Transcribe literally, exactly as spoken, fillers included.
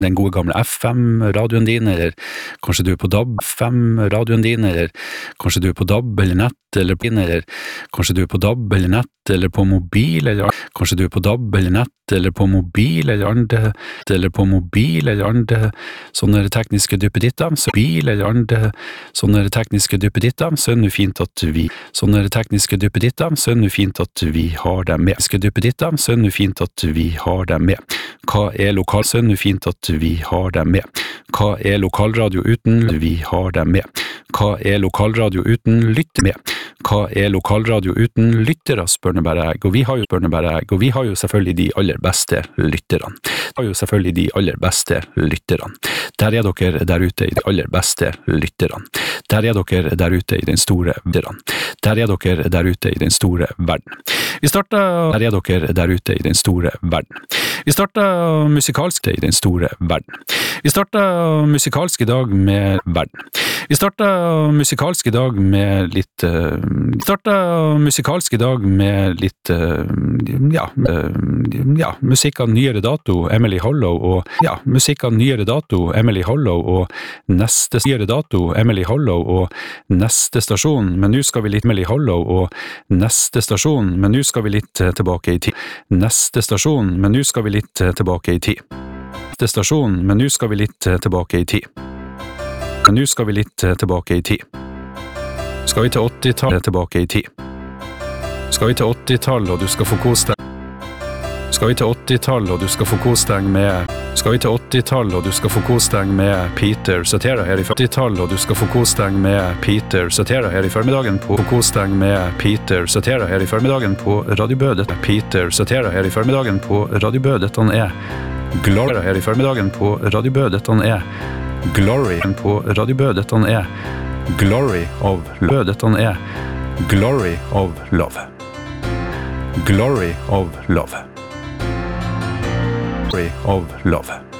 den gode gamle F M-radioen din, eller kanskje du er på D A B F M-radioen din, eller kanskje du er på D A B eller nett, eller på eller kanskje du er på D A B eller nett, eller på mobil, eller kanskje du er på D A B eller nett, eller på mobil, eller andre, eller på mobil, eller andre, sånne tekniske duppeditter, så bil, eller andre, sånne tekniske duppeditter, så er det fint at vi, sånne tekniske duppeditter, så er det fint at vi har dem med. Tekniske duppeditter, så er det fint at vi har dem med. Hva er lokal, så er det fint at vi har dem med. Hva er lokalradio uten, vi har dem med. Hva er lokalradio uten lytte med? Hva er lokalradio uten lyttere, spør nå bare jeg, og vi har jo, spør nå bare jeg, og vi har jo selvfølgelig de aller beste lytterne. Vi har jo selvfølgelig de aller beste lytterne. Der er dere der ute i de aller beste lytterne. Der er dere der ute i den store verden. Der er dere der ute i den store verden. Vi starter, der er dere der ute i den store verden. Vi starter musikalsk i den store verden. Vi starter musikalsk i dag med verden. Vi starter musikalsk i dag med litt, uh, vi starter musikalsk i dag med litt, uh, ja, uh, ja, musikk av nyere dato, Emily Hollow, og ja, musikk av nyere dato, Emily Hollow, og neste nyere dato, Emily Hollow, og neste stasjon, men nå skal vi litt Emily Hollow, og neste stasjon, men nå skal vi litt tilbake i tid. Neste stasjon, men nå skal vi litt tilbake i tid. Neste stasjon, men nå skal vi litt tilbake i tid. Men nå skal vi litt tilbake i tid. Skal vi til åttitallet tilbake i tid. Skal vi til åttitallet, og du skal få kose deg. Skal vi til åttitallet, og du skal få kose deg med Skal vi til åttitallet, og du skal få kose deg med Peter Cetera her i åttitallet, og du skal få kose deg med Peter Cetera her i formiddagen på kose deg med Peter Cetera her i formiddagen på Radio Bø. Peter Cetera her i formiddagen på Radio Bø. Dette er Glory her i formiddagen på Radio Bø. Dette er Glory på Radio Bø. Dette er Glory of Love. Dette er Glory of Love. Glory of Love. Glory of Love.